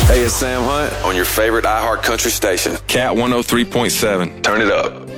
Hey, it's Sam Hunt on your favorite iHeart Country station. Cat 103.7. Turn it up.